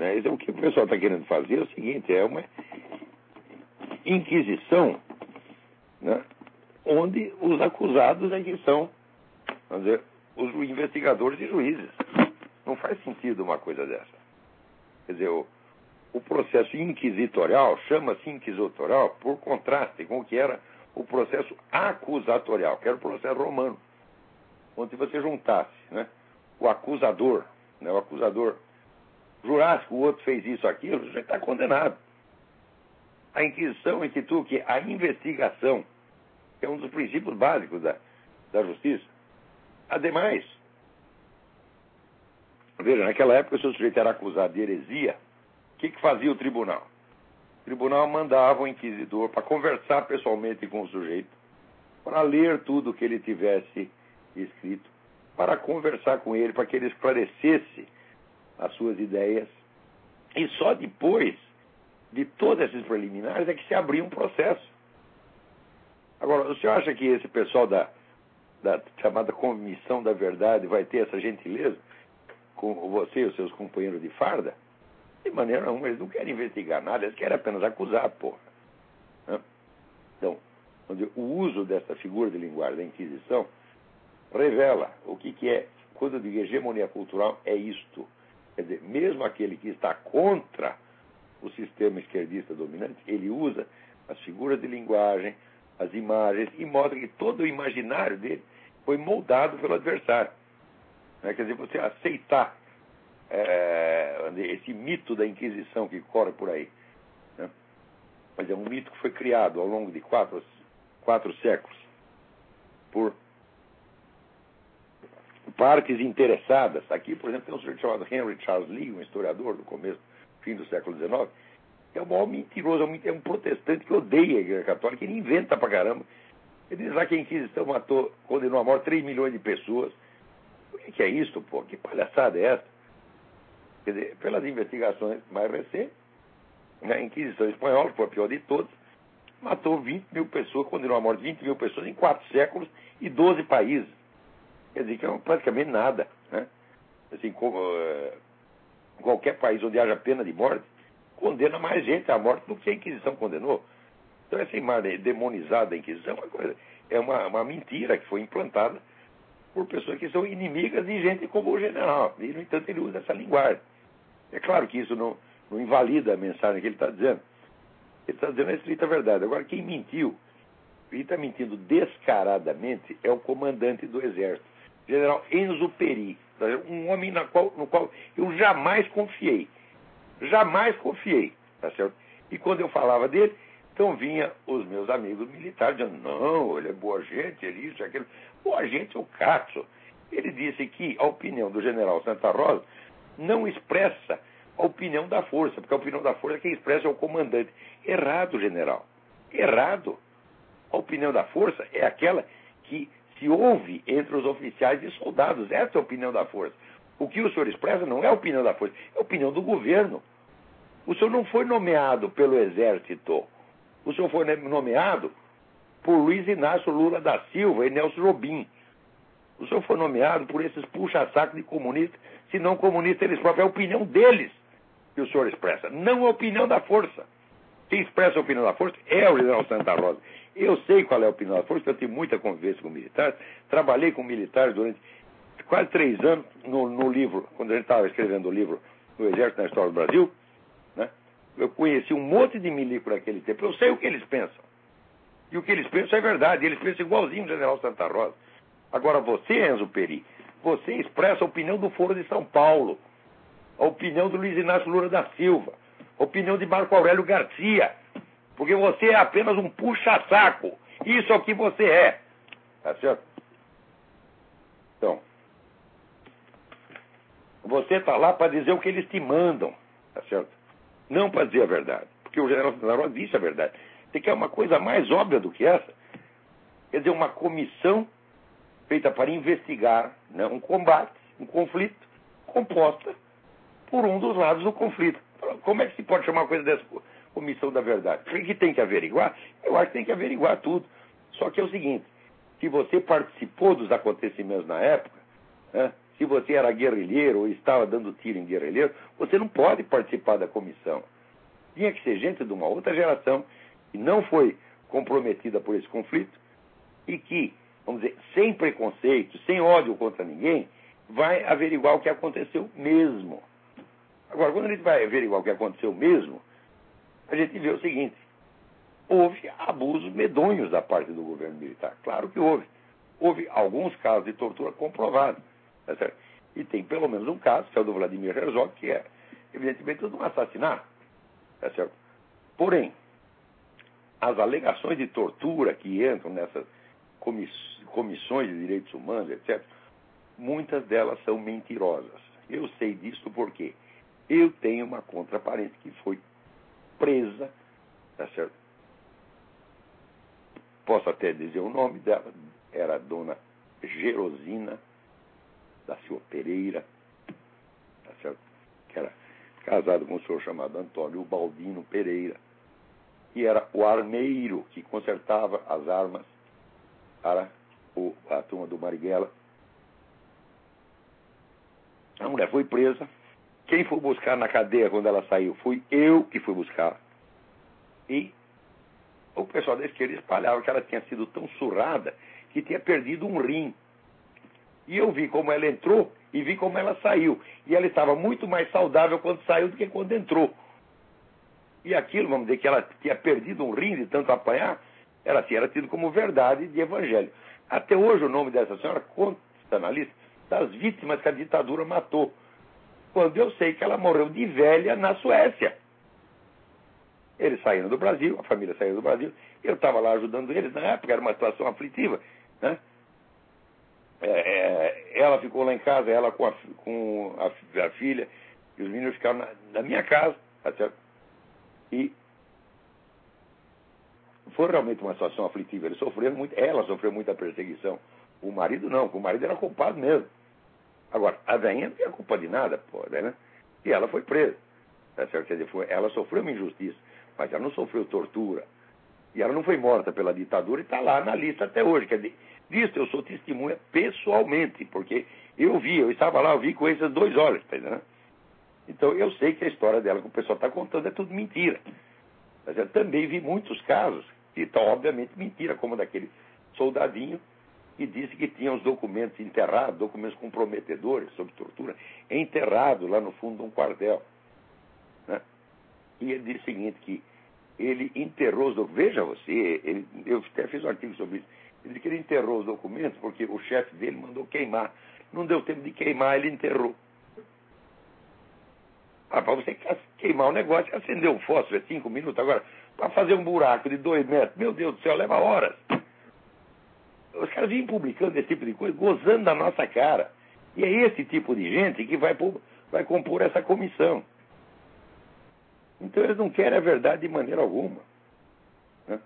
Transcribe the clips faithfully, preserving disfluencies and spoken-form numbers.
Né? Então, o que o pessoal está querendo fazer é o seguinte, é uma inquisição, né, onde os acusados é que são, vamos dizer, os investigadores e juízes. Não faz sentido uma coisa dessa. Quer dizer, o, o processo inquisitorial chama-se inquisitorial por contraste com o que era o processo acusatorial, que era o processo romano, onde você juntasse, né, o acusador, né, o acusador jurasse que o outro fez isso, aquilo, já está condenado. A Inquisição institui que a investigação é um dos princípios básicos da, da justiça. Ademais, veja, naquela época, se o sujeito era acusado de heresia, o que, que fazia o tribunal? O tribunal mandava o inquisidor para conversar pessoalmente com o sujeito, para ler tudo que ele tivesse escrito, para conversar com ele, para que ele esclarecesse as suas ideias, e só depois de todos esses preliminares é que se abria um processo. Agora, o senhor acha que esse pessoal da, da chamada Comissão da Verdade vai ter essa gentileza com você e os seus companheiros de farda? De maneira nenhuma, eles não querem investigar nada, eles querem apenas acusar, porra. Né? Então, o uso dessa figura de linguagem da Inquisição revela o que, que é, quando eu digo hegemonia cultural, é isto. Quer dizer, mesmo aquele que está contra o sistema esquerdista dominante, ele usa as figuras de linguagem, as imagens, e mostra que todo o imaginário dele foi moldado pelo adversário. Né? Quer dizer, você aceitar é, esse mito da Inquisição que corre por aí. Né? Mas é um mito que foi criado ao longo de quatro, quatro séculos por partes interessadas. Aqui, por exemplo, tem um sujeito chamado Henry Charles Lee, um historiador do começo, fim do século dezenove, que é o maior mentiroso, é um protestante que odeia a Igreja Católica, ele inventa pra caramba. Ele diz lá que a Inquisição matou, condenou à morte três milhões de pessoas. O que é isso, pô? Que palhaçada é essa? Quer dizer, pelas investigações mais recentes, a Inquisição espanhola, que foi a pior de todas, matou vinte mil pessoas, condenou à morte vinte mil pessoas em quatro séculos e doze países. Quer dizer, que é praticamente nada. Né? Assim, como, uh, qualquer país onde haja pena de morte, condena mais gente à morte do que a Inquisição condenou. Então, essa imagem demonizada da Inquisição é uma, coisa, é uma, uma mentira que foi implantada por pessoas que são inimigas de gente como o general. E, no entanto, ele usa essa linguagem. É claro que isso não, não invalida a mensagem que ele está dizendo. Ele está dizendo a estrita verdade. Agora, quem mentiu, e está mentindo descaradamente, é o comandante do Exército, General Enzo Peri, um homem na qual, no qual eu jamais confiei. Jamais confiei, tá certo? E quando eu falava dele, então vinha os meus amigos militares dizendo, não, ele é boa gente, ele isso, aquilo. Boa gente é o Katzo. Ele disse que a opinião do general Santa Rosa não expressa a opinião da força, porque a opinião da força quem expressa é o comandante. Errado, general. Errado. A opinião da força é aquela que se ouve entre os oficiais e soldados. Essa é a opinião da força. O que o senhor expressa não é a opinião da força, é a opinião do governo. O senhor não foi nomeado pelo Exército. O senhor foi nomeado por Luiz Inácio Lula da Silva e Nelson Jobim. O senhor foi nomeado por esses puxa-saco de comunistas, se não comunistas eles próprios. É a opinião deles que o senhor expressa, não a opinião da força. Quem expressa a opinião da força é o general Santa Rosa. Eu sei qual é a opinião da força, porque eu tive muita convivência com militares, trabalhei com militares durante quase três anos no, no livro, quando a gente estava escrevendo o livro do Exército na História do Brasil, né? Eu conheci um monte de milico naquele tempo, eu sei o que eles pensam. E o que eles pensam é verdade, eles pensam igualzinho o general Santa Rosa. Agora você, Enzo Peri, você expressa a opinião do Foro de São Paulo, a opinião do Luiz Inácio Lula da Silva, a opinião de Marco Aurélio Garcia, porque você é apenas um puxa-saco. Isso é o que você é. Tá certo? Então, você está lá para dizer o que eles te mandam. Tá certo? Não para dizer a verdade. Porque o general Santa Rosa disse a verdade. Você quer uma coisa mais óbvia do que essa? Quer dizer, uma comissão feita para investigar, né, um combate, um conflito, composta por um dos lados do conflito. Como é que se pode chamar uma coisa dessa comissão da verdade? O que tem que averiguar? Eu acho que tem que averiguar tudo. Só que é o seguinte, se você participou dos acontecimentos na época, né, se você era guerrilheiro ou estava dando tiro em guerrilheiro, você não pode participar da comissão. Tinha que ser gente de uma outra geração que não foi comprometida por esse conflito e que, vamos dizer, sem preconceito, sem ódio contra ninguém, vai averiguar o que aconteceu mesmo. Agora, quando a gente vai averiguar o que aconteceu mesmo, a gente vê o seguinte: houve abusos medonhos da parte do governo militar. Claro que houve. Houve alguns casos de tortura comprovados. Tá certo? E tem pelo menos um caso, que é o do Vladimir Herzog, que é, evidentemente, um assassinato. Tá certo? Porém, as alegações de tortura que entram nessas comissões de direitos humanos, etcétera, muitas delas são mentirosas. Eu sei disso porque eu tenho uma contraparente que foi presa, tá certo? Posso até dizer o nome dela, era a dona Gerosina da Silva Pereira, tá certo? Que era casada com um senhor chamado Antônio Baldino Pereira, que era o armeiro que consertava as armas para o, a turma do Marighella. A mulher foi presa. Quem foi buscar na cadeia quando ela saiu? Fui eu que fui buscar. E o pessoal da esquerda espalhava que ela tinha sido tão surrada que tinha perdido um rim. E eu vi como ela entrou e vi como ela saiu. E ela estava muito mais saudável quando saiu do que quando entrou. E aquilo, vamos dizer, que ela tinha perdido um rim de tanto apanhar, ela assim, era tido como verdade de evangelho. Até hoje o nome dessa senhora consta na lista das vítimas que a ditadura matou. Quando eu sei que ela morreu de velha na Suécia. Eles saíram do Brasil, a família saiu do Brasil, eu estava lá ajudando eles, na época era uma situação aflitiva, né? É, ela ficou lá em casa, ela com a, com a, a filha, e os meninos ficaram na, na minha casa, tá certo? E foi realmente uma situação aflitiva. Eles sofreram muito, ela sofreu muita perseguição. O marido não, o marido era culpado mesmo. Agora, a velhinha não tinha culpa de nada, pô, né? E ela foi presa. Tá certo? Quer dizer, foi, ela sofreu uma injustiça, mas ela não sofreu tortura. E ela não foi morta pela ditadura e está lá na lista até hoje. Quer dizer, disso eu sou testemunha pessoalmente, porque eu vi, eu estava lá, eu vi com esses dois olhos, tá entendendo? Então eu sei que a história dela que o pessoal está contando é tudo mentira. Mas eu também vi muitos casos que estão, obviamente, mentira, como daquele soldadinho que disse que tinha os documentos enterrados, documentos comprometedores sobre tortura, enterrados lá no fundo de um quartel. Né? E ele disse o seguinte, que ele enterrou os documentos. Veja você, ele, eu até fiz um artigo sobre isso. Ele disse que ele enterrou os documentos porque o chefe dele mandou queimar. Não deu tempo de queimar, ele enterrou. Ah, para você queimar o negócio, acender um fósforo é cinco minutos. Agora, para fazer um buraco de dois metros, meu Deus do céu, leva horas. Os caras vêm publicando esse tipo de coisa, gozando da nossa cara. E é esse tipo de gente que vai, vai compor essa comissão. Então eles não querem a verdade de maneira alguma. Né?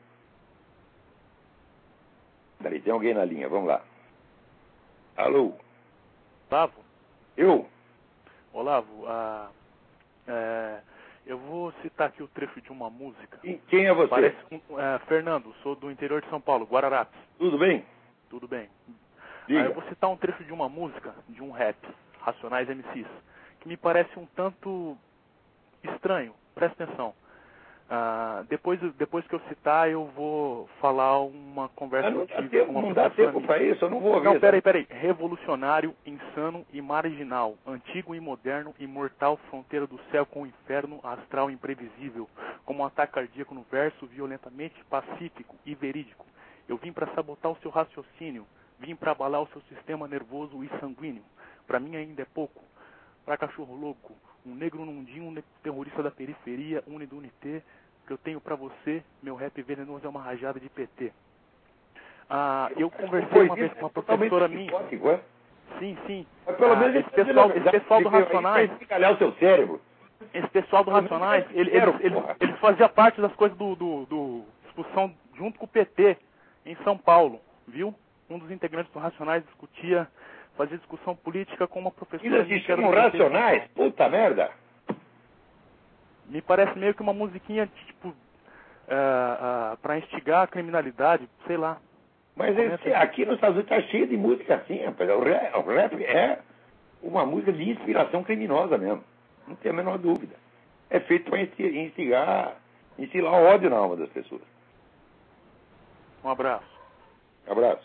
Peraí, tem alguém na linha, vamos lá. Alô? Olavo? Eu? Olavo, ah, é, eu vou citar aqui o trecho de uma música. E quem é você? Parece um, é, Fernando, sou do interior de São Paulo, Guararapes. Tudo bem? Tudo bem. Diga. Ah, eu vou citar um trecho de uma música, de um rap, Racionais M Cs, que me parece um tanto estranho. Presta atenção. Ah, depois, depois que eu citar, eu vou falar uma conversa Ah, não que eu dá tive tempo, com uma não dá tempo para isso, eu não vou ouvir. Não, peraí, peraí. Revolucionário, insano e marginal, antigo e moderno, imortal, fronteira do céu com o inferno, astral imprevisível, como um ataque cardíaco no verso, violentamente pacífico e verídico. Eu vim para sabotar o seu raciocínio, vim para abalar o seu sistema nervoso e sanguíneo. Para mim ainda é pouco. Para cachorro louco, um negro nundinho, um terrorista da periferia, um unidunité, que eu tenho para você, meu rap venenoso é uma rajada de P T. Ah, eu conversei uma vez com uma professora minha. Sim, sim. Mas pelo ah, menos esse pessoal, esse pessoal do Racionais. Calhar o seu cérebro. Esse pessoal do Racionais, ele, eles, eles, eles faziam parte das coisas do, do, do discussão junto com o P T em São Paulo, viu? Um dos integrantes do Racionais discutia, fazia discussão política com uma professora. Ainda se chamam Racionais? Puta merda! Me parece meio que uma musiquinha, tipo, uh, uh, para instigar a criminalidade, sei lá. Mas esse, aqui nos Estados Unidos está cheio de música assim, rapaz. O rap, o rap é... uma música de inspiração criminosa mesmo. Não tem a menor dúvida. É feito para instigar, instilar ódio na alma das pessoas. Um abraço. Abraço.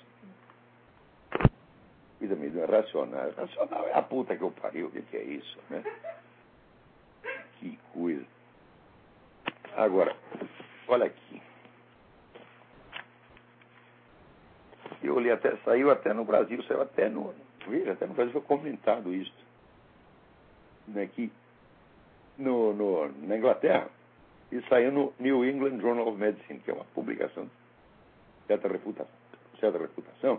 Vida meio racional. Racional é a puta que eu pariu. O que, que é isso, né? Que coisa. Agora, olha aqui. Eu li até, saiu até no Brasil, saiu até no. Veja, até no Brasil foi comentado isso. Né, que no, no, na Inglaterra, e saiu no New England Journal of Medicine, que é uma publicação de certa reputação. Certa reputação.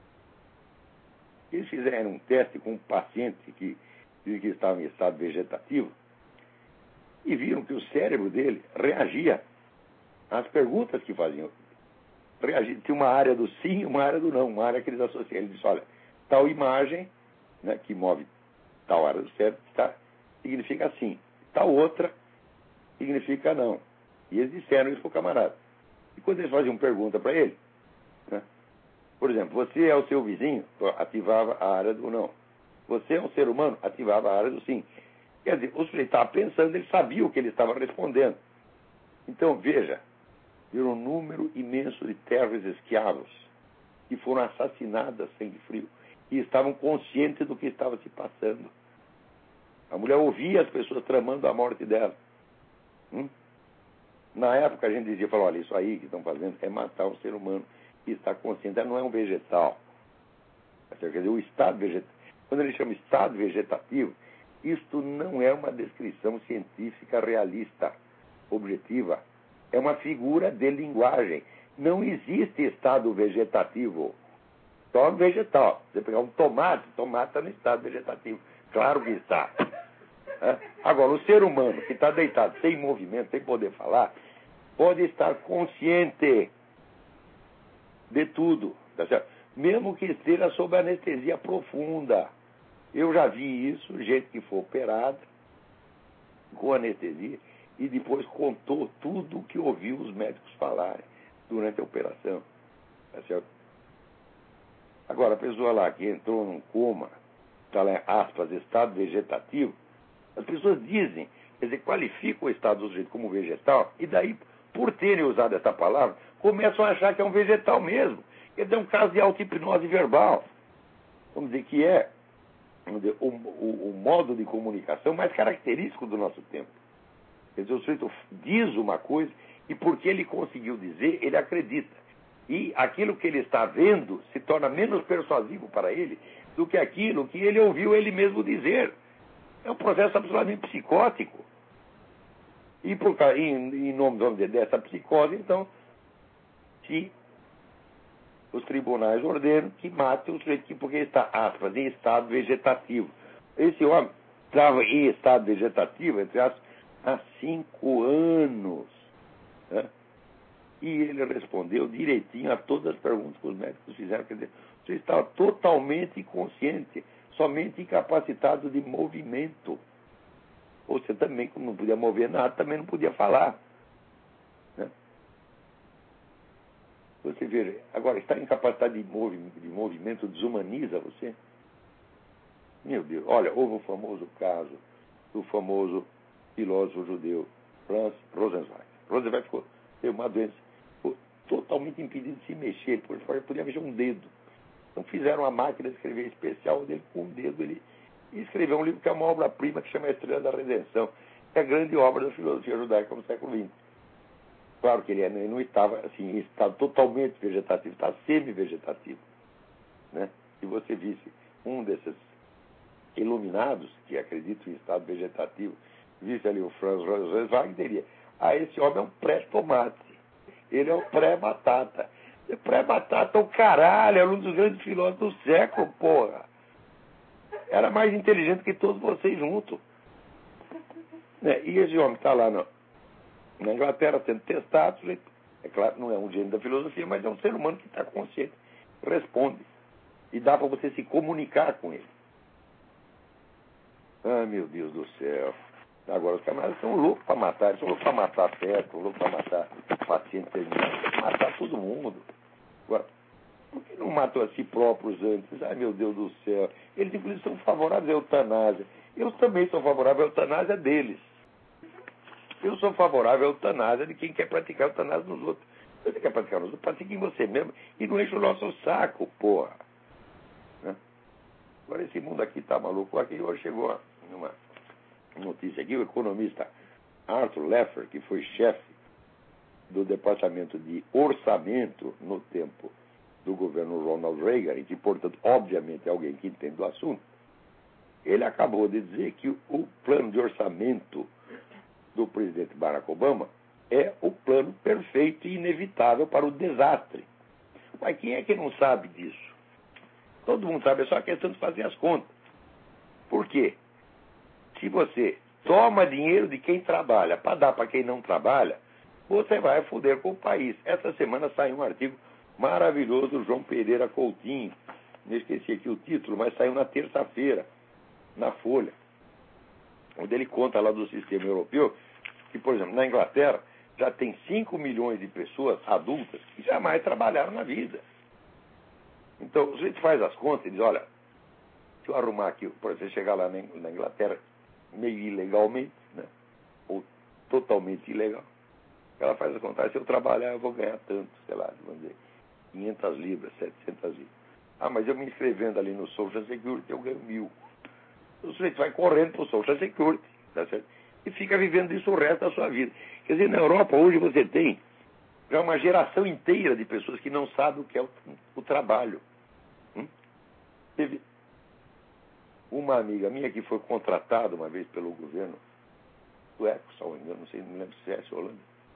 Eles fizeram um teste com um paciente que, que estava em estado vegetativo e viram que o cérebro dele reagia às perguntas que faziam. Reagia, tinha uma área do sim e uma área do não, uma área que eles associam. Ele disse, olha, tal imagem, né, que move tal área do cérebro, tá, significa sim. Tal outra significa não. E eles disseram isso para o camarada. E quando eles faziam pergunta para ele, né, por exemplo, você é o seu vizinho, ativava a área do não. Você é um ser humano, ativava a área do sim. Quer dizer, o sujeito estava pensando, ele sabia o que ele estava respondendo. Então, veja, viram um número imenso de terras escravos que foram assassinadas sem frio e estavam conscientes do que estava se passando. A mulher ouvia as pessoas tramando a morte dela. Hum? Na época a gente dizia, falou, olha, isso aí que estão fazendo é matar um ser humano que está consciente, ela não é um vegetal. Quer dizer, o estado vegetativo, quando ele chama estado vegetativo, isto não é uma descrição científica realista, objetiva. É uma figura de linguagem. Não existe estado vegetativo. Só vegetal. Você pegar um tomate, tomate está no estado vegetativo. Claro que está. É? Agora, o ser humano que está deitado, sem movimento, sem poder falar, pode estar consciente de tudo. Tá certo? Mesmo que esteja sob anestesia profunda. Eu já vi isso, gente que foi operada com anestesia e depois contou tudo o que ouviu os médicos falarem durante a operação. Tá certo? Agora, a pessoa lá que entrou num coma, está lá, aspas, estado vegetativo, as pessoas dizem, quer dizer, qualificam o estado do sujeito como vegetal, e daí, por terem usado essa palavra, começam a achar que é um vegetal mesmo. Quer dizer, é um caso de auto-hipnose verbal. Vamos dizer que é vamos dizer, o, o, o modo de comunicação mais característico do nosso tempo. Quer dizer, o sujeito diz uma coisa e porque ele conseguiu dizer, ele acredita. E aquilo que ele está vendo se torna menos persuasivo para ele do que aquilo que ele ouviu ele mesmo dizer. É um processo absolutamente psicótico. E por, em, em nome vamos dizer, dessa psicose, então, se os tribunais ordenam que matem o sujeito porque está, aspas, em estado vegetativo. Esse homem estava em estado vegetativo, entre aspas, há cinco anos. Né? E ele respondeu direitinho a todas as perguntas que os médicos fizeram. Quer dizer, você estava totalmente inconsciente, somente incapacitado de movimento. Você também, como não podia mover nada, também não podia falar. Né? Você vê, agora, estar incapacitado de, movi de movimento desumaniza você? Meu Deus, olha, houve o famoso caso do famoso filósofo judeu Franz Rosenzweig. Rosenzweig ficou, teve uma doença, ficou totalmente impedido de se mexer, ele podia mexer um dedo. Então fizeram uma máquina de escrever especial dele, com um dedo ele escreveu um livro que é uma obra-prima que chama A Estrela da Redenção, que é a grande obra da filosofia judaica no século vinte. Claro que ele, ele não estava assim, em estado totalmente vegetativo, estava semi-vegetativo. Né? Se você visse um desses iluminados, que acreditam em estado vegetativo, visse ali o Franz Rosenzweig, diria, ah, esse homem é um pré-tomate, ele é um pré-batata. Pré-batata é o caralho, era um dos grandes filósofos do século, porra. Era mais inteligente que todos vocês juntos. Né? E esse homem está lá no, na Inglaterra sendo testado, é claro, não é um gênio da filosofia, mas é um ser humano que está consciente, responde. E dá para você se comunicar com ele. Ah, meu Deus do céu. Agora os camaradas são loucos para matar, eles são loucos para matar perto, loucos para matar paciente terminal, matar todo mundo. Agora, Por que não matam a si próprios antes? Ai, meu Deus do céu. Eles, inclusive, são favoráveis à eutanásia. Eu também sou favorável à eutanásia deles. Eu sou favorável à eutanásia de quem quer praticar eutanásia nos outros. Você quer praticar nos outros, pratique em você mesmo e não enche o nosso saco, porra. Né? Agora, esse mundo aqui tá maluco. Aqui hoje chegou uma notícia aqui, o economista Arthur Laffer, que foi chefe do Departamento de Orçamento no tempo do governo Ronald Reagan, e que, portanto, obviamente é alguém que entende do assunto, ele acabou de dizer que o plano de orçamento do presidente Barack Obama é o plano perfeito e inevitável para o desastre. Mas quem é que não sabe disso? Todo mundo sabe, é só questão de fazer as contas. Por quê? Se você toma dinheiro de quem trabalha para dar para quem não trabalha, você vai foder com o país. Essa semana saiu um artigo maravilhoso do João Pereira Coutinho. Me esqueci aqui o título, mas saiu na terça-feira, na Folha, onde ele conta lá do sistema europeu que, por exemplo, na Inglaterra já tem cinco milhões de pessoas adultas que jamais trabalharam na vida. Então, se a gente faz as contas e diz, olha, se eu arrumar aqui, por exemplo, você chegar lá na Inglaterra meio ilegalmente, né, ou totalmente ilegal, ela faz a contagem, se eu trabalhar eu vou ganhar tanto, sei lá, vamos dizer, quinhentas libras, setecentas libras. Ah, mas eu me inscrevendo ali no Social Security, eu ganho mil. O sujeito vai correndo para o Social Security, tá certo? E fica vivendo isso o resto da sua vida. Quer dizer, na Europa hoje você tem já uma geração inteira de pessoas que não sabem o que é o, o trabalho. Hum? Teve uma amiga minha que foi contratada uma vez pelo governo sueco, só eu não sei, não lembro se é Holanda.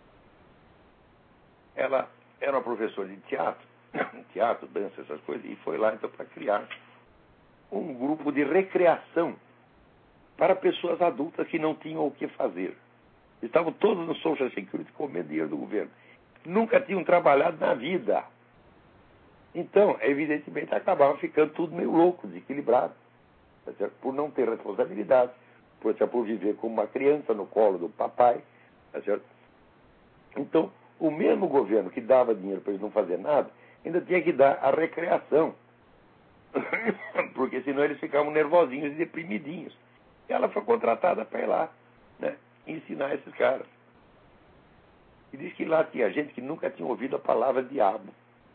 Ela era uma professora de teatro, teatro, dança, essas coisas, e foi lá então para criar um grupo de recreação para pessoas adultas que não tinham o que fazer. Estavam todos no Social Security comendo dinheiro do governo. Nunca tinham trabalhado na vida. Então, evidentemente, acabavam ficando tudo meio louco, desequilibrado. Tá certo? Por não ter responsabilidade, por, por viver como uma criança no colo do papai. Tá certo? Então, o mesmo governo que dava dinheiro para eles não fazer nada, ainda tinha que dar a recreação. Porque senão eles ficavam nervosinhos e deprimidinhos. E ela foi contratada para ir lá, né, ensinar esses caras. E diz que lá tinha gente que nunca tinha ouvido a palavra diabo.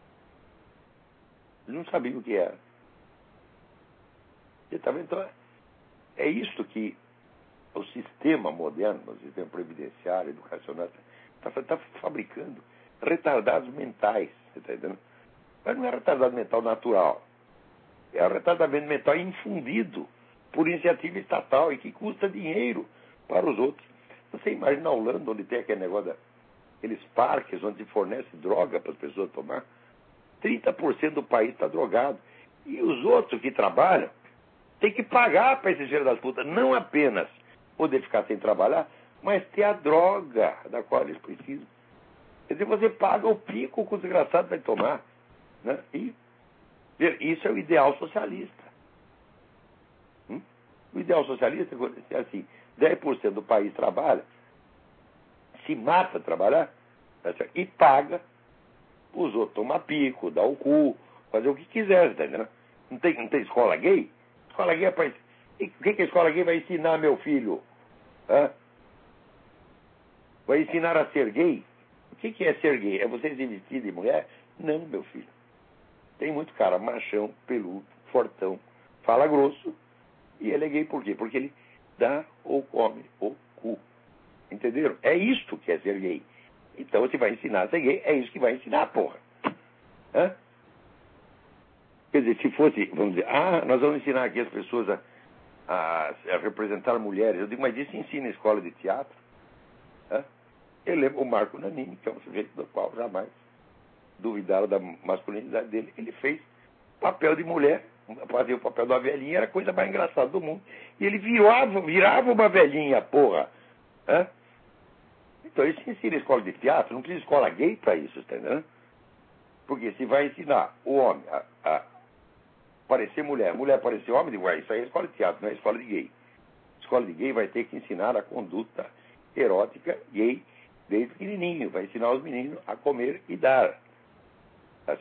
Eles não sabiam o que era. E, tá vendo? Então, é isso que o sistema moderno, o sistema previdenciário, educacional, está tá fabricando retardados mentais. Você está entendendo? Mas não é retardado mental natural. É um retardamento mental infundido por iniciativa estatal e que custa dinheiro para os outros. Você imagina a Holanda, onde tem aquele negócio, aqueles parques onde se fornece droga para as pessoas tomar, trinta por cento do país está drogado. E os outros que trabalham têm que pagar para esse filho das putas, não apenas poder ficar sem trabalhar, mas ter a droga da qual eles precisam. Quer dizer, você paga o pico que o desgraçado vai tomar. Né? E isso é o ideal socialista. Hum? O ideal socialista é assim, dez por cento do país trabalha, se mata a trabalhar, tá certo? E paga, os outros tomam pico, dá o cu, fazer o que quiser, tá entendendo? Não tem, não tem escola gay? Escola gay é para... E o que, que a escola gay vai ensinar meu filho? Hã? Vai ensinar a ser gay? O que, que é ser gay? É você se vestir de mulher? Não, meu filho. Tem muito cara machão, peludo, fortão, fala grosso, e ele é gay por quê? Porque ele dá ou come o cu. Entenderam? É isto que é ser gay. Então, você vai ensinar a ser gay, é isso que vai ensinar, porra. Hã? Quer dizer, se fosse, vamos dizer, ah, nós vamos ensinar aqui as pessoas a, a, a representar mulheres. Eu digo, mas isso ensina em escola de teatro. Hã? Eu lembro o Marco Nanini, que é um sujeito do qual jamais duvidaram da masculinidade dele. Ele fez papel de mulher, fazia o papel da velhinha, era a coisa mais engraçada do mundo. E ele virava, virava uma velhinha, porra. Hã? Então, isso ensina em escola de teatro, não precisa escola gay para isso, tá entendendo? Porque se vai ensinar o homem a, a parecer mulher, mulher parecer homem, digo, isso aí é escola de teatro, não é escola de gay. Escola de gay vai ter que ensinar a conduta erótica gay desde pequenininho, vai ensinar os meninos a comer e dar. Tá certo?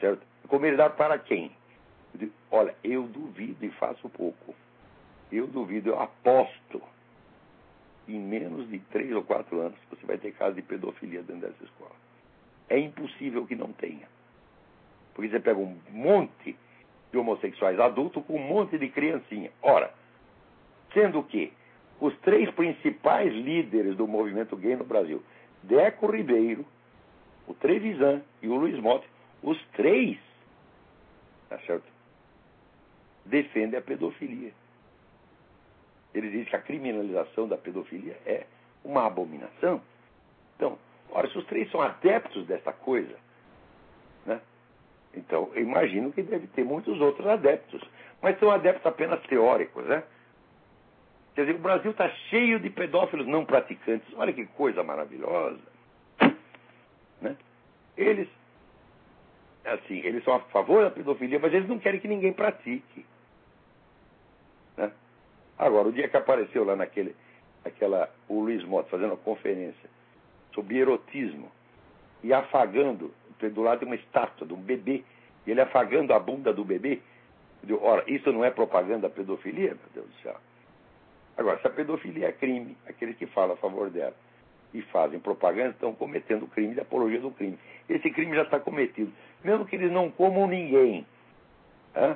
como ele dá para quem? Eu digo, olha, eu duvido e faço pouco. Eu duvido, eu aposto. Em menos de três ou quatro anos, você vai ter casos de pedofilia dentro dessa escola. É impossível que não tenha. Porque você pega um monte de homossexuais adultos com um monte de criancinha. Ora, sendo que os três principais líderes do movimento gay no Brasil, Deco Ribeiro, o Trevisan e o Luiz Motti, os três, tá certo? Defendem a pedofilia. Eles dizem que a criminalização da pedofilia é uma abominação. Então, ora, se os três são adeptos dessa coisa, né? Então, eu imagino que deve ter muitos outros adeptos. Mas são adeptos apenas teóricos, né? Quer dizer, o Brasil está cheio de pedófilos não praticantes. Olha que coisa maravilhosa. Né? Eles, assim, eles são a favor da pedofilia, mas eles não querem que ninguém pratique. Né? Agora, o dia que apareceu lá naquele, aquela, o Luiz Motti fazendo uma conferência sobre erotismo e afagando, do lado de uma estátua de um bebê, e ele afagando a bunda do bebê, eu, ora, isso não é propaganda da pedofilia, meu Deus do céu. Agora, se a pedofilia é crime, aqueles que falam a favor dela e fazem propaganda estão cometendo o crime de apologia do crime. Esse crime já está cometido, mesmo que eles não comam ninguém. Hã?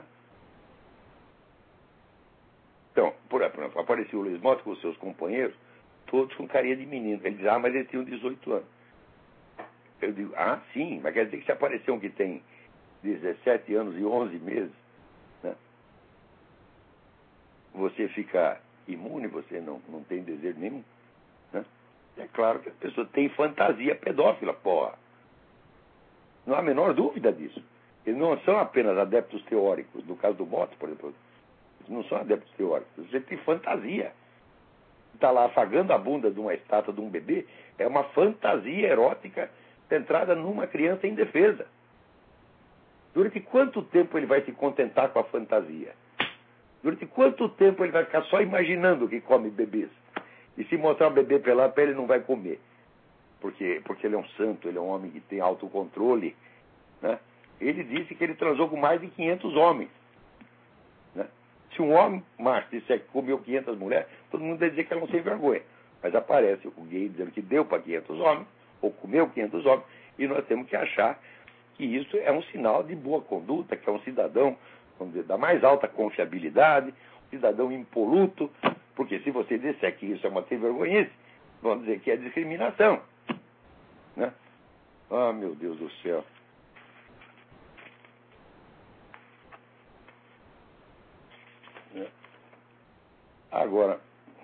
Então, por exemplo, apareceu o Luiz Motti com os seus companheiros, todos com carinha de menino. Ele diz, ah, mas eles tinham dezoito anos. Eu digo, ah, sim, mas quer dizer que se aparecer um que tem dezessete anos e onze meses, né, você fica imune, você não, não tem desejo nenhum, né? É claro que a pessoa tem fantasia pedófila, porra. Não há a menor dúvida disso. Eles não são apenas adeptos teóricos. No caso do Motti, por exemplo, eles não são adeptos teóricos. Você tem fantasia. Está lá afagando a bunda de uma estátua de um bebê, é uma fantasia erótica centrada numa criança indefesa. Durante quanto tempo ele vai se contentar com a fantasia? Durante quanto tempo ele vai ficar só imaginando que come bebês? E se mostrar um bebê pelado para ele, não vai comer. Porque, porque ele é um santo, ele é um homem que tem autocontrole. Né? Ele disse que ele transou com mais de quinhentos homens. Né? Se um homem macho disser que comeu quinhentas mulheres, todo mundo vai dizer que é um sem vergonha. Mas aparece o gay dizendo que deu para quinhentos homens, ou comeu quinhentos homens, e nós temos que achar que isso é um sinal de boa conduta, que é um cidadão, vamos dizer, da mais alta confiabilidade, um cidadão impoluto, porque se você disser que isso é uma sem vergonhice, vamos dizer que é discriminação. Né? Ah, meu Deus do céu. Agora,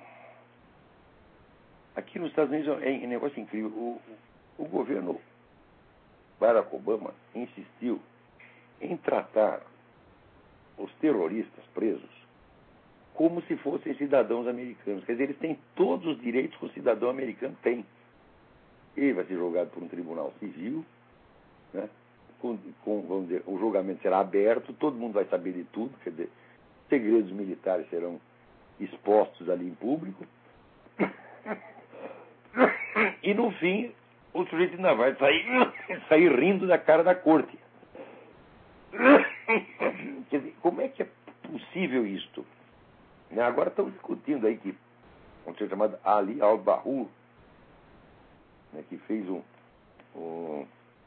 aqui nos Estados Unidos é um negócio incrível. O, o governo Barack Obama insistiu em tratar os terroristas presos como se fossem cidadãos americanos. Quer dizer, eles têm todos os direitos que o cidadão americano tem. Ele vai ser julgado por um tribunal civil, né? com, com, vamos dizer, o julgamento será aberto, todo mundo vai saber de tudo, quer dizer, segredos militares serão expostos ali em público. E no fim, o sujeito ainda vai sair, sair rindo da cara da corte. Quer dizer, como é que é possível isto? Agora estão discutindo aí que um sujeito chamado Ali Al-Bahur, né, que fez um, um,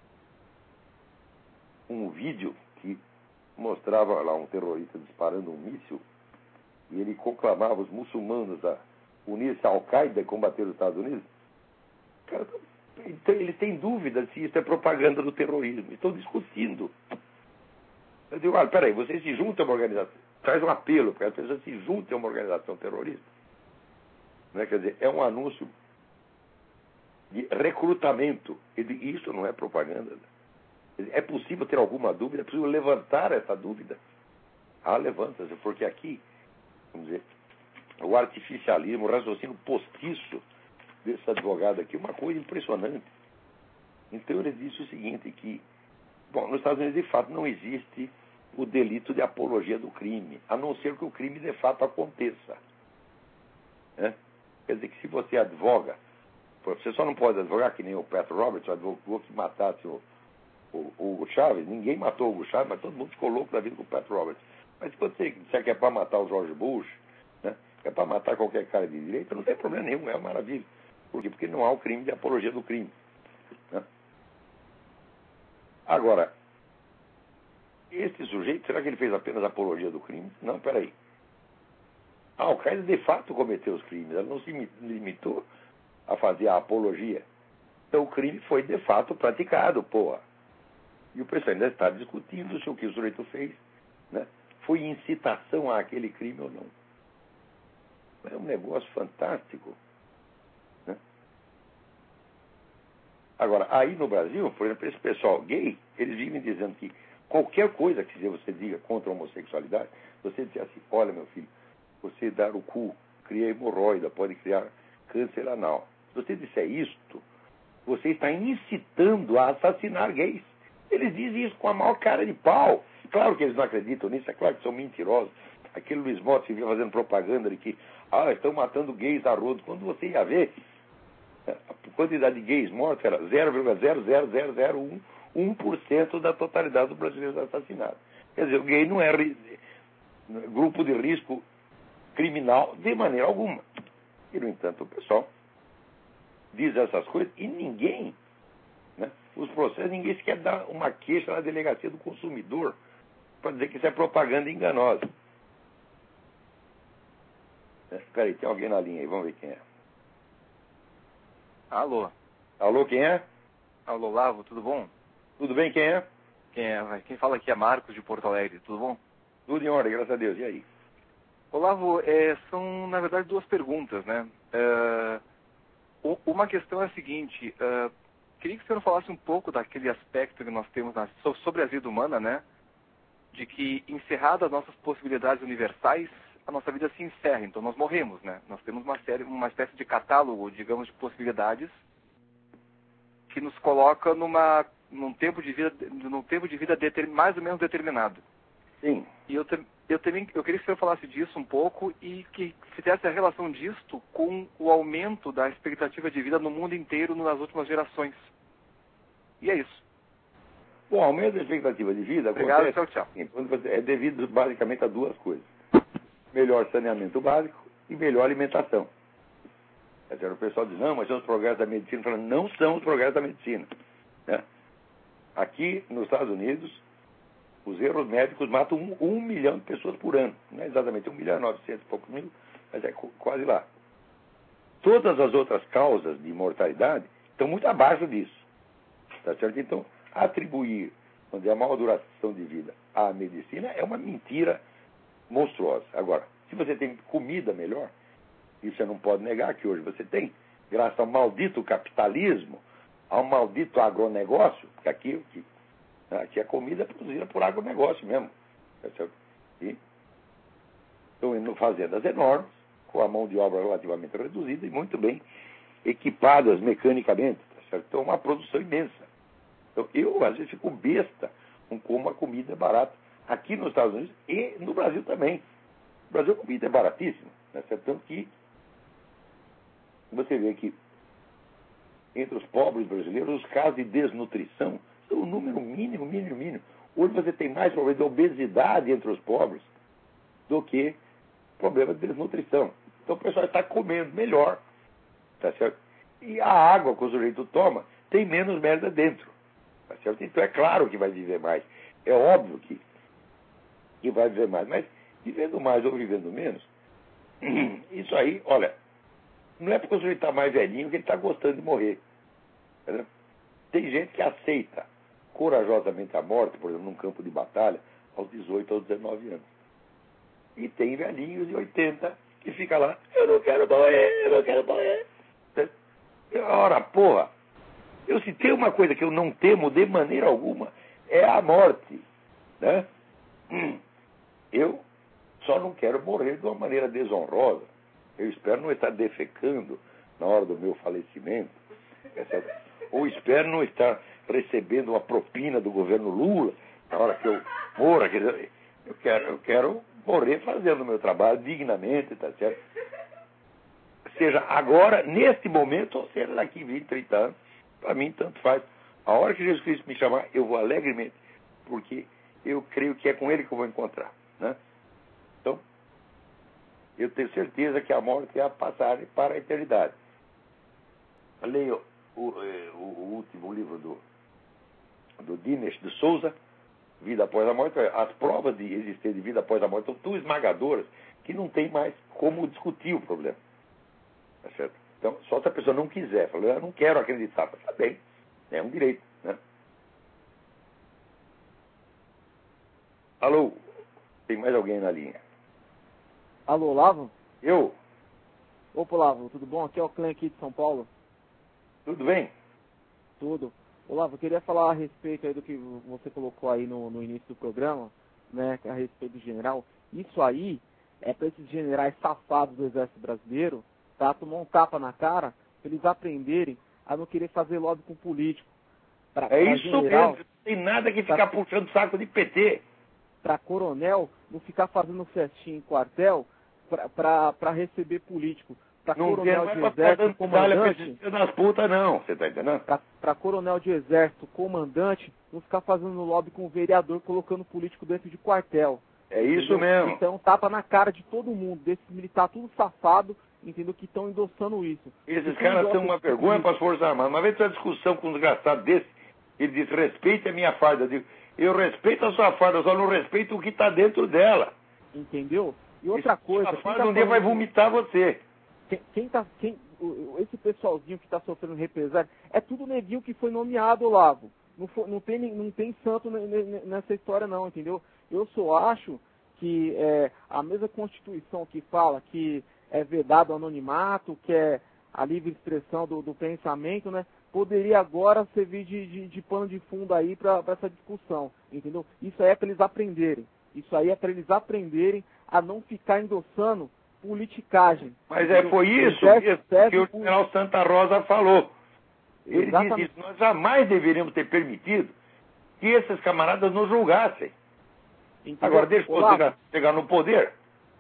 um vídeo que mostrava lá um terrorista disparando um míssil e ele conclamava os muçulmanos a unir-se à Al-Qaeda e combater os Estados Unidos. Cara, então, eles têm dúvida se isso é propaganda do terrorismo. Estão discutindo. Eu digo, olha, peraí, vocês se juntam a uma organização, traz um apelo para as pessoas se juntem a uma organização terrorista. Né? Quer dizer, é um anúncio de recrutamento. E isso não é propaganda. É possível ter alguma dúvida, é possível levantar essa dúvida. Ah, levanta-se, porque aqui, vamos dizer, o artificialismo, o raciocínio postiço desse advogado aqui, uma coisa impressionante. Então ele disse o seguinte, que, bom, nos Estados Unidos de fato não existe o delito de apologia do crime, a não ser que o crime de fato aconteça. Né? Quer dizer que se você advoga, você só não pode advogar que nem o Pat Roberts, o advogado que matasse o, o, o Hugo Chávez, ninguém matou o Hugo Chávez, mas todo mundo ficou louco da vida com o Pat Roberts. Mas se você disser que é para matar o George Bush, né, que é para matar qualquer cara de direita, não tem problema nenhum, é uma maravilha. Por quê? Porque não há o crime de apologia do crime. Né? Agora, esse sujeito, será que ele fez apenas apologia do crime? Não, peraí. A Al-Qaeda de fato cometeu os crimes, ela não se limitou a fazer a apologia. Então o crime foi de fato praticado, porra. E o pessoal ainda está discutindo se o que o sujeito fez, né, foi incitação àquele crime ou não. É um negócio fantástico. Né? Agora, aí no Brasil, por exemplo, esse pessoal gay, eles vivem dizendo que qualquer coisa que você diga contra a homossexualidade, você diz assim, olha meu filho, você dar o cu, cria hemorroida, pode criar câncer anal. Se você disser isto, você está incitando a assassinar gays. Eles dizem isso com a maior cara de pau. Claro que eles não acreditam nisso, é claro que são mentirosos. Aquele Luiz Mota se via fazendo propaganda de que ah, estão matando gays a rodo. Quando você ia ver, a quantidade de gays mortos era zero vírgula zero zero zero zero um, um por cento da totalidade dos brasileiros assassinados. Quer dizer, o gay não é ri... grupo de risco criminal de maneira alguma. E, no entanto, o pessoal diz essas coisas e ninguém, né, os processos, ninguém sequer dá uma queixa na delegacia do consumidor para dizer que isso é propaganda enganosa. Espera aí, tem alguém na linha aí, vamos ver quem é. Alô? Alô, quem é? Alô, Lavo, tudo bom? Tudo bem, quem é? Quem é? Quem fala aqui é Marcos, de Porto Alegre, tudo bom? Tudo em ordem, graças a Deus, e aí? Olavo, é, são, na verdade, duas perguntas, né? É, uma questão é a seguinte, é, queria que o senhor falasse um pouco daquele aspecto que nós temos na, sobre a vida humana, né? De que, encerradas as nossas possibilidades universais, a nossa vida se encerra, então nós morremos, né? Nós temos uma série, uma espécie de catálogo, digamos, de possibilidades que nos coloca numa, num tempo de vida, num tempo de vida deter, mais ou menos determinado. Sim. E eu, eu também, eu queria que o senhor falasse disso um pouco e que fizesse a relação disto com o aumento da expectativa de vida no mundo inteiro nas últimas gerações. E é isso. Bom, o aumento da expectativa de vida Obrigado, acontece, tchau, tchau. É devido basicamente a duas coisas. Melhor saneamento básico e melhor alimentação. O pessoal diz, não, mas são os progressos da medicina. Falo, não são os progressos da medicina. Né? Aqui nos Estados Unidos, os erros médicos matam um, um milhão de pessoas por ano. Não é exatamente um milhão e novecentos e poucos mil, mas é quase lá. Todas as outras causas de mortalidade estão muito abaixo disso. Tá certo? Então, atribuir onde a maior duração de vida à medicina é uma mentira monstruosa. Agora, se você tem comida melhor, e você não pode negar que hoje você tem, graças ao maldito capitalismo, ao maldito agronegócio, porque aqui, aqui, aqui a comida é produzida por agronegócio mesmo. Tá certo? E estão indo fazendas enormes, com a mão de obra relativamente reduzida e muito bem equipadas mecanicamente. Tá certo? Então, uma produção imensa. Então, eu, às vezes, fico besta com como a comida é barata aqui nos Estados Unidos e no Brasil também. No Brasil, a comida é baratíssima. Né? Tanto que você vê que entre os pobres brasileiros, os casos de desnutrição são um número mínimo, mínimo, mínimo. Hoje você tem mais problema de obesidade entre os pobres do que problema de desnutrição. Então o pessoal está comendo melhor. Tá certo? E a água que o sujeito toma tem menos merda dentro. Tá certo? Então é claro que vai viver mais. É óbvio que, que vai viver mais. Mas vivendo mais ou vivendo menos, isso aí, olha, não é porque o sujeito está mais velhinho que ele está gostando de morrer. Entendeu? Tem gente que aceita corajosamente a morte, por exemplo, num campo de batalha, aos dezoito, aos dezenove anos. E tem velhinhos de oitenta que fica lá, eu não quero morrer, eu não quero morrer. Ora, porra, eu se tem uma coisa que eu não temo de maneira alguma, é a morte. Né? Hum, eu só não quero morrer de uma maneira desonrosa. Eu espero não estar defecando na hora do meu falecimento. Ou espero não estar recebendo uma propina do governo Lula na hora que eu morra. Eu quero, eu quero morrer fazendo o meu trabalho dignamente, tá certo? Seja agora, neste momento, ou seja daqui vinte, trinta anos, para mim tanto faz. A hora que Jesus Cristo me chamar, eu vou alegremente, porque eu creio que é com Ele que eu vou encontrar, né? Então, eu tenho certeza que a morte é a passagem para a eternidade. Eu leio o, o, o último livro do, do Dinesh de Souza, Vida Após a Morte. As provas de existência de vida após a morte são tão esmagadoras que não tem mais como discutir o problema. Tá certo? Então, só se a pessoa não quiser, falou, eu não quero acreditar, tá bem, é um direito, né? Alô, tem mais alguém na linha? Alô, Olavo? Eu? Opa, Olavo, tudo bom? Aqui é o Clã aqui de São Paulo. Tudo bem? Tudo. Olavo, eu queria falar a respeito aí do que você colocou aí no, no início do programa, né, a respeito do general. Isso aí é para esses generais safados do Exército Brasileiro, tá, tomar um tapa na cara, para eles aprenderem a não querer fazer lobby com político. Pra, é pra isso general, mesmo, não tem nada que ficar pra, puxando saco de P T. Para coronel, não ficar fazendo festinha em quartel para receber político. Para coronel de exército, comandante... nas putas, não, você tá entendendo? Para coronel de exército, comandante, não ficar fazendo lobby com o vereador, colocando político dentro de quartel. É isso entendeu? mesmo. Então, tapa na cara de todo mundo, desses militares tudo safado, entendeu? Que estão endossando isso. Esses caras são uma vergonha para as Forças Armadas. Uma vez uma discussão com um desgraçado desse, ele disse, respeite a minha farda. Eu digo, eu respeito a sua farda, só não respeito o que está dentro dela. Entendeu? E outra esse, coisa... A farda tá um dia vai vomitar você. Quem, quem tá, quem, esse pessoalzinho que está sofrendo represália, é tudo neguinho que foi nomeado, Olavo. Não, for, não, tem, não tem santo nessa história não, entendeu? Eu só acho que é, a mesma Constituição que fala que é vedado o anonimato, que é a livre expressão do, do pensamento, né? Poderia agora servir de, de, de pano de fundo aí para essa discussão, entendeu? Isso aí é para eles aprenderem. Isso aí é para eles aprenderem a não ficar endossando politicagem. Mas é, foi isso mesmo que o general Santa Rosa falou. Ele Exatamente. disse, nós jamais deveríamos ter permitido que esses camaradas nos julgassem. Entendeu? Agora deixa eu chegar, chegar no poder.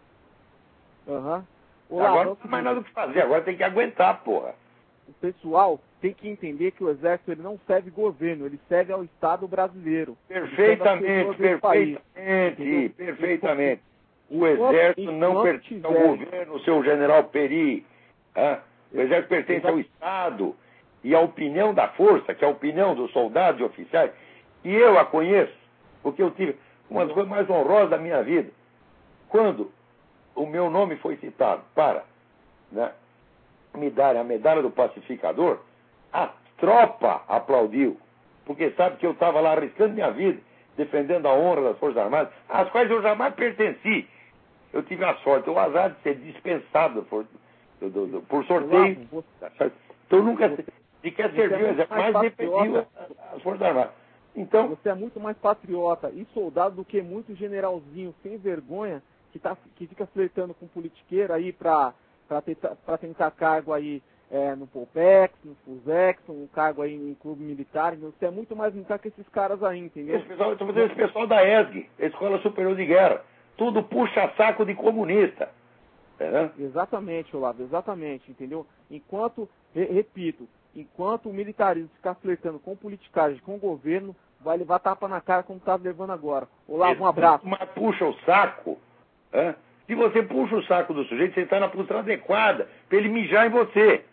Uhum. Olá, agora não tem mais nada o que fazer, agora tem que aguentar, porra. O pessoal tem que entender que o Exército ele não serve governo, ele serve ao Estado brasileiro. Perfeitamente, perfeitamente, perfeitamente. O Exército enquanto, não pertence tiver... ao governo, o seu general Peri. Ah, o Exército pertence Exato. ao Estado. E a opinião da força, que é a opinião dos soldados e oficiais, e eu a conheço, porque eu tive uma das coisas mais honrosas da minha vida. Quando o meu nome foi citado para, né, me dar a medalha do pacificador, a tropa aplaudiu, porque sabe que eu estava lá arriscando minha vida, defendendo a honra das Forças Armadas, às quais eu jamais pertenci. Eu tive a sorte, o azar de ser dispensado por, do, do, do, por sorteio. Então nunca sequer serviu, é mas defendiu as Forças Armadas. Então, você é muito mais patriota e soldado do que muito generalzinho sem vergonha que, tá, que fica flertando com politiqueiro aí para tentar, tentar cargo aí é, no Polpex, no Fusex, um cargo aí em clube militar. Você é muito mais militar que esses caras aí, entendeu? Esse pessoal, esse pessoal da E S G, Escola Superior de Guerra, tudo puxa saco de comunista. É, exatamente, Olavo, exatamente, entendeu? Enquanto, re, repito, enquanto o militarismo ficar flertando com politicagem, com o governo, vai levar tapa na cara como está levando agora. Olavo, um abraço. Mas puxa o saco. É? Se você puxa o saco do sujeito, você está na posição adequada para ele mijar em você.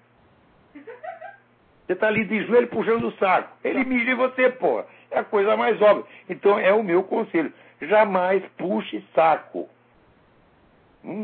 Você está ali de joelho puxando o saco. Ele mija em você, porra. É a coisa mais óbvia. Então é o meu conselho. Jamais puxe saco. Hum?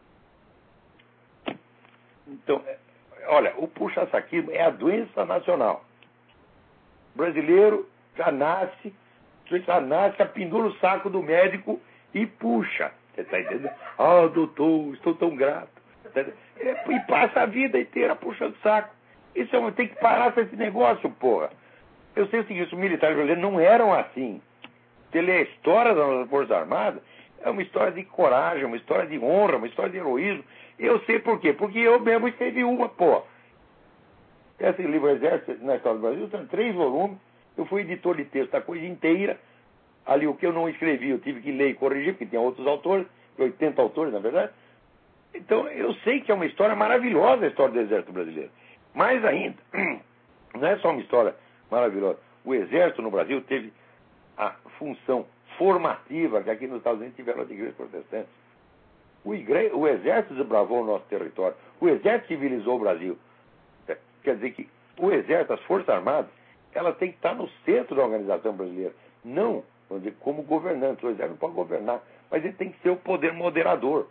Então, olha, o puxa-saquismo é a doença nacional. O brasileiro já nasce, já nasce, já pendura o saco do médico e puxa. Você está entendendo? Ah, oh, doutor, estou tão grato. E passa a vida inteira puxando saco. Isso é, tem que parar com esse negócio, porra. Eu sei o seguinte, os militares brasileiros não eram assim. Você lê a história das nossas Forças Armadas, é uma história de coragem, uma história de honra, uma história de heroísmo. Eu sei por quê. Porque eu mesmo escrevi uma, porra. Esse livro Exército na História do Brasil tem três volumes. Eu fui editor de texto da coisa inteira. Ali o que eu não escrevi, eu tive que ler e corrigir, porque tinha outros autores, oitenta autores, na verdade. Então, eu sei que é uma história maravilhosa a história do Exército Brasileiro. Mais ainda, não é só uma história maravilhosa. O Exército no Brasil teve a função formativa que aqui nos Estados Unidos tiveram as igrejas protestantes. O, igre... o Exército desbravou o nosso território. O Exército civilizou o Brasil. Quer dizer que o Exército, as Forças Armadas, elas têm que estar no centro da organização brasileira. Não, vamos dizer, como governante. O Exército não pode governar, mas ele tem que ser o poder moderador.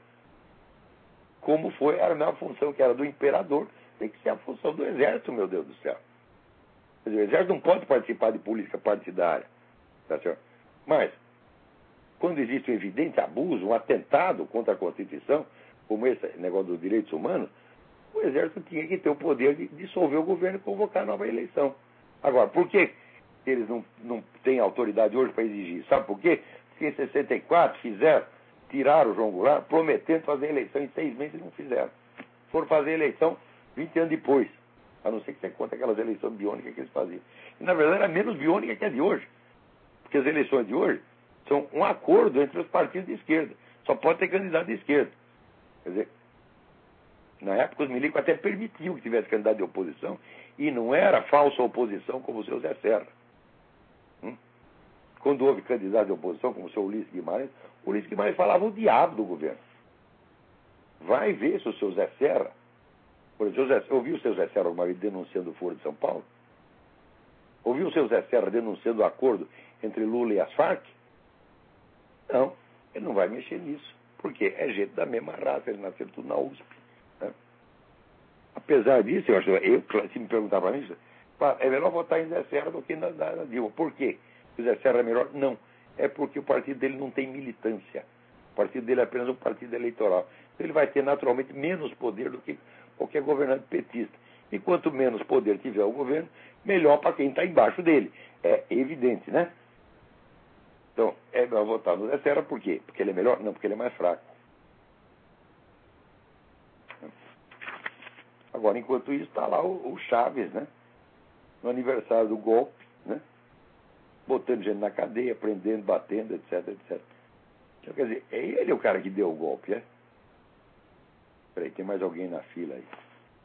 Como foi a mesma função que era do imperador, tem que ser a função do Exército, meu Deus do céu. Quer dizer, o Exército não pode participar de política partidária. Tá certo? Mas, quando existe um evidente abuso, um atentado contra a Constituição, como esse negócio dos direitos humanos, o Exército tinha que ter o poder de dissolver o governo e convocar nova eleição. Agora, por que eles não, não têm autoridade hoje para exigir? Sabe por quê? Porque em sessenta e quatro fizeram, tiraram o João Goulart, prometendo fazer eleição em seis meses e não fizeram. Foram fazer eleição vinte anos depois. A não ser que você conta aquelas eleições biônicas que eles faziam. E, na verdade, era menos biônica que a de hoje. Porque as eleições de hoje são um acordo entre os partidos de esquerda. Só pode ter candidato de esquerda. Quer dizer, na época os milicos até permitiam que tivesse candidato de oposição e não era falsa oposição como o seu Zé Serra. Hum? Quando houve candidato de oposição como o seu Ulisses Guimarães, o Ulisses Guimarães falava o diabo do governo. Vai ver se o seu Zé Serra, por exemplo, Zé, ouviu o seu Zé Serra alguma vez denunciando o Foro de São Paulo? Ouviu o seu Zé Serra denunciando o acordo entre Lula e as Farc? Não, ele não vai mexer nisso. Porque é gente da mesma raça, eles nasceram tudo na U S P. Né? Apesar disso, eu acho, eu, se me perguntar para mim, é melhor votar em Zé Serra do que na, na, na Dilma. Por quê? O Zé Serra é melhor? Não. É porque o partido dele não tem militância. O partido dele é apenas um partido eleitoral. Então ele vai ter naturalmente menos poder do que qualquer governante petista. E quanto menos poder tiver o governo, melhor para quem está embaixo dele. É evidente, né? Então, é melhor votar no Zé Serra, por quê? Porque ele é melhor? Não, porque ele é mais fraco. Agora, enquanto isso, está lá o, o Chaves, né? No aniversário do golpe, né? Botando gente na cadeia, prendendo, batendo, etc, etcétera. Então, quer dizer, é ele o cara que deu o golpe, é? Peraí, tem mais alguém na fila aí.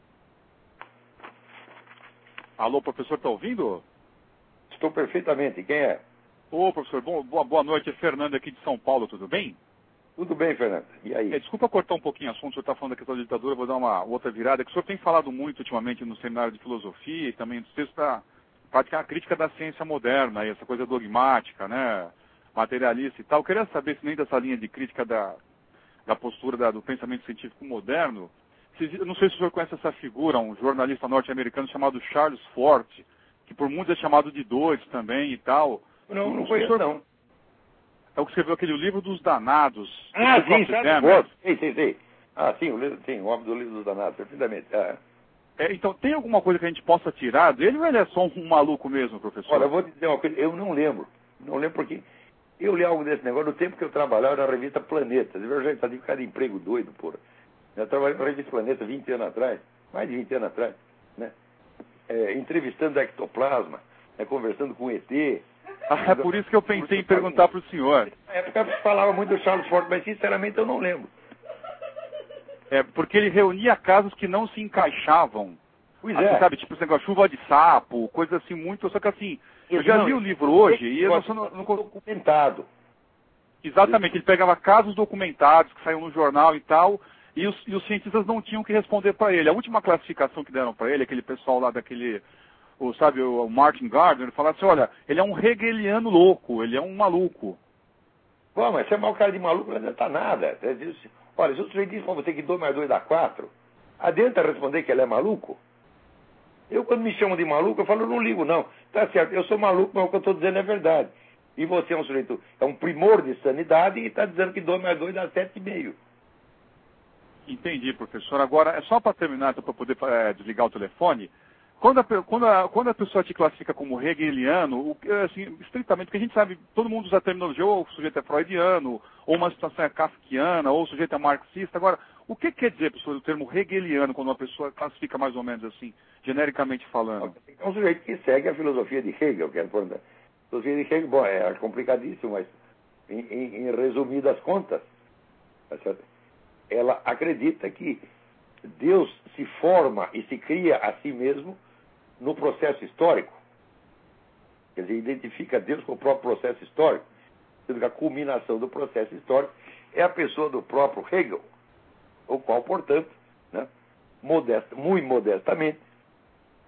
Alô, professor, está ouvindo? Estou perfeitamente. Quem é? Ô, professor, bom, boa, boa noite. É Fernando aqui de São Paulo, tudo bem? Tudo bem, Fernando. E aí? É, desculpa cortar um pouquinho o assunto, o senhor está falando da questão da ditadura, vou dar uma outra virada, que o senhor tem falado muito ultimamente no seminário de filosofia e também nos textos para praticar a crítica da ciência moderna, essa coisa dogmática, né, materialista e tal. Eu queria saber se nem dessa linha de crítica da, da postura da, do pensamento científico moderno, se, eu não sei se o senhor conhece essa figura, um jornalista norte-americano chamado Charles Fort, que por muitos é chamado de Doido também e tal. Não, não conheço, não. É o que escreveu aquele livro dos danados. Ah, sim, Charles sim, sim, sim. Ah, sim, o, livro, sim, o homem do livro dos danados, perfeitamente. Ah. É, então, tem alguma coisa que a gente possa tirar dele ou ele é só um, um maluco mesmo, professor? Olha, eu vou te dizer uma coisa, eu não lembro. Não lembro porque eu li algo desse negócio no tempo que eu trabalhava na revista Planeta. Eu já estava de cada emprego doido, porra. Eu trabalhei na revista Planeta vinte anos atrás, mais de vinte anos atrás, né? É, entrevistando ectoplasma, né, conversando com o E T. Ah, é por isso que eu pensei em perguntar para o senhor. Na época eu falava muito do Charles Fort, mas sinceramente eu não lembro. É, porque ele reunia casos que não se encaixavam. Pois assim, é. Sabe, tipo esse negócio, chuva de sapo, coisa assim muito, só que assim, eu já li o livro hoje e eu não, não, não... documentado. Exatamente, ele pegava casos documentados que saíam no jornal e tal, e os, e os cientistas não tinham que responder para ele. A última classificação que deram para ele, aquele pessoal lá daquele... O, sabe, o Martin Gardner, ele falava assim, olha, ele é um hegeliano louco, ele é um maluco. Bom, mas chamar o cara de maluco não adianta nada. Olha, se o sujeito diz para você que dois mais dois dá quatro, adianta responder que ele é maluco? Eu, quando me chamam de maluco, eu falo, eu não ligo, não. Tá certo, eu sou maluco, mas o que eu estou dizendo é verdade. E você é um sujeito, é um primor de sanidade e está dizendo que dois mais dois dá sete e meio. Entendi, professor. Agora, é só para terminar, para poder é, desligar o telefone. Quando a, quando, a, quando a pessoa te classifica como hegeliano, o, assim, estritamente, porque a gente sabe, todo mundo usa a terminologia, ou o sujeito é freudiano, ou uma situação é kafkiana, ou o sujeito é marxista. Agora, o que quer dizer, professor, o termo hegeliano, quando uma pessoa classifica mais ou menos assim, genericamente falando? É um sujeito que segue a filosofia de Hegel, que é a filosofia de Hegel, bom, é complicadíssimo, mas em, em, em resumidas contas, ela acredita que Deus se forma e se cria a si mesmo no processo histórico. quer dizer, identifica Deus com o próprio processo histórico, sendo que a culminação do processo histórico é a pessoa do próprio Hegel, o qual, portanto, né, modesta, muito modestamente,